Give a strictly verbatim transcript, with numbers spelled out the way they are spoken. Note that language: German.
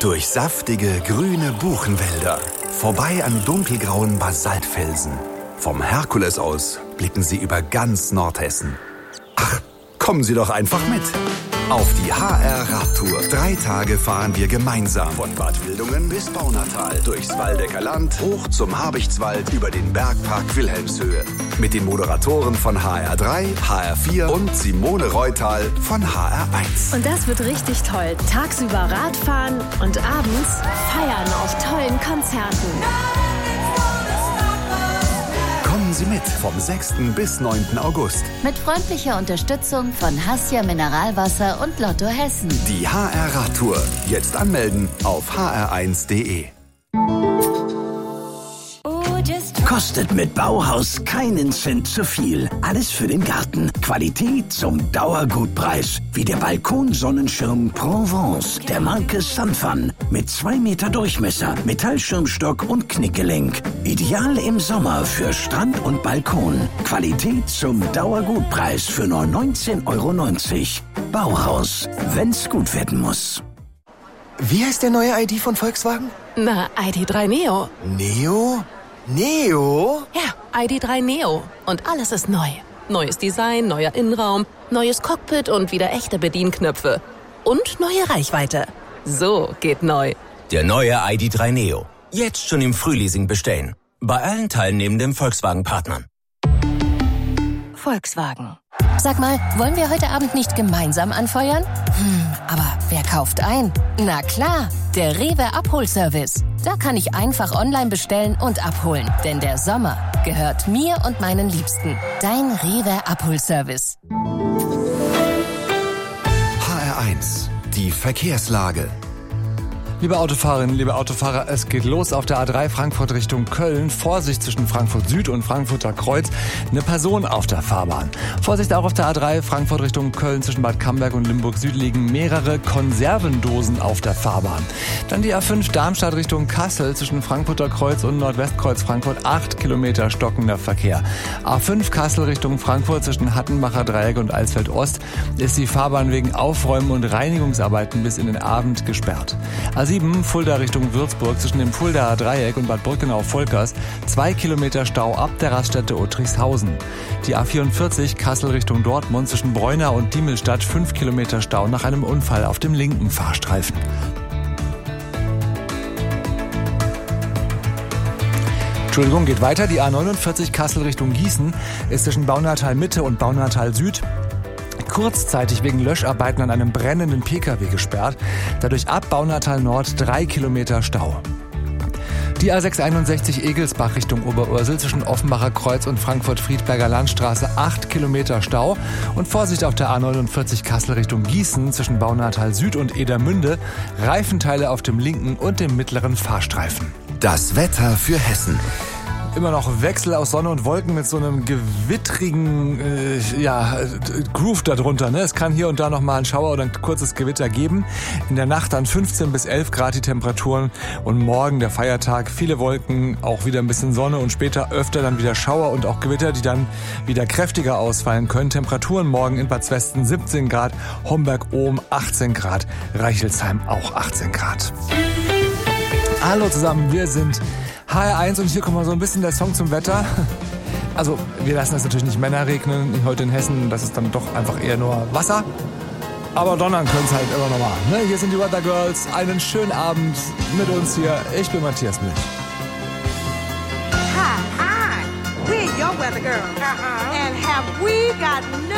Durch saftige, grüne Buchenwälder. Vorbei an dunkelgrauen Basaltfelsen. Vom Herkules aus blicken Sie über ganz Nordhessen. Ach, kommen Sie doch einfach mit. Auf die H R-Radtour. Drei Tage fahren wir gemeinsam. Von Bad Wildungen bis Baunatal. Durchs Waldecker Land, hoch zum Habichtswald, über den Bergpark Wilhelmshöhe. Mit den Moderatoren von H R drei, H R vier und Simone Reutal von H R eins. Und das wird richtig toll. Tagsüber Radfahren und abends feiern auf tollen Konzerten. Kommen Sie mit vom sechsten bis neunten August. Mit freundlicher Unterstützung von Hassia Mineralwasser und Lotto Hessen. Die H R-Radtour. Jetzt anmelden auf h r eins punkt d e. Kostet mit Bauhaus keinen Cent zu viel. Alles für den Garten. Qualität zum Dauergutpreis. Wie der Balkonsonnenschirm Provence der Marke Sunfun. Mit zwei Meter Durchmesser, Metallschirmstock und Knickgelenk. Ideal im Sommer für Strand und Balkon. Qualität zum Dauergutpreis für nur neunzehn Euro neunzig. Bauhaus, wenn's gut werden muss. Wie heißt der neue I D von Volkswagen? Na, I D drei Neo. Neo? Neo? Ja, I D drei Neo. Und alles ist neu. Neues Design, neuer Innenraum, neues Cockpit und wieder echte Bedienknöpfe. Und neue Reichweite. So geht neu. Der neue I D drei Neo. Jetzt schon im Frühleasing bestellen. Bei allen teilnehmenden Volkswagen-Partnern. Volkswagen. Sag mal, wollen wir heute Abend nicht gemeinsam anfeuern? Hm, aber wer kauft ein? Na klar, der Rewe Abholservice. Da kann ich einfach online bestellen und abholen. Denn der Sommer gehört mir und meinen Liebsten. Dein Rewe Abholservice. H R eins. Die Verkehrslage. Liebe Autofahrerinnen, liebe Autofahrer, es geht los auf der A drei Frankfurt Richtung Köln. Vorsicht zwischen Frankfurt Süd und Frankfurter Kreuz. Eine Person auf der Fahrbahn. Vorsicht auch auf der A drei Frankfurt Richtung Köln. Zwischen Bad Camberg und Limburg Süd liegen mehrere Konservendosen auf der Fahrbahn. Dann die A fünf Darmstadt Richtung Kassel. Zwischen Frankfurter Kreuz und Nordwestkreuz Frankfurt. Acht Kilometer stockender Verkehr. A fünf Kassel Richtung Frankfurt. Zwischen Hattenbacher Dreieck und Alsfeld Ost ist die Fahrbahn wegen Aufräumen und Reinigungsarbeiten bis in den Abend gesperrt. A sieben Fulda Richtung Würzburg zwischen dem Fuldaer Dreieck und Bad Brückenau-Volkers zwei Kilometer Stau ab der Raststätte Uttrichshausen. Die A vierundvierzig Kassel Richtung Dortmund zwischen Breunau und Diemelstadt fünf Kilometer Stau nach einem Unfall auf dem linken Fahrstreifen. Entschuldigung, geht weiter. Die A neunundvierzig Kassel Richtung Gießen ist zwischen Baunatal Mitte und Baunatal Süd kurzzeitig wegen Löscharbeiten an einem brennenden Pkw gesperrt. Dadurch ab Baunatal Nord drei Kilometer Stau. Die A sechshunderteinundsechzig Egelsbach Richtung Oberursel zwischen Offenbacher Kreuz und Frankfurt-Friedberger Landstraße acht Kilometer Stau. Und Vorsicht auf der A neunundvierzig Kassel Richtung Gießen zwischen Baunatal Süd und Edermünde. Reifenteile auf dem linken und dem mittleren Fahrstreifen. Das Wetter für Hessen. Immer noch Wechsel aus Sonne und Wolken mit so einem gewittrigen äh, ja, Groove darunter. Ne? Es kann hier und da noch mal ein Schauer oder ein kurzes Gewitter geben. In der Nacht dann fünfzehn bis elf Grad die Temperaturen und morgen der Feiertag. Viele Wolken, auch wieder ein bisschen Sonne und später öfter dann wieder Schauer und auch Gewitter, die dann wieder kräftiger ausfallen können. Temperaturen morgen in Bad Zwesten siebzehn Grad, Homberg-Ohm achtzehn Grad, Reichelsheim auch achtzehn Grad. Hallo zusammen, wir sind H R eins und hier kommt mal so ein bisschen der Song zum Wetter. Also, wir lassen das natürlich nicht Männer regnen. Heute in Hessen, das ist dann doch einfach eher nur Wasser. Aber donnern können es halt immer noch mal. Ne? Hier sind die Weather Girls. Einen schönen Abend mit uns hier. Ich bin Matthias Milch. Hi, hi. We're your Weather Girls. Uh-huh. And have we got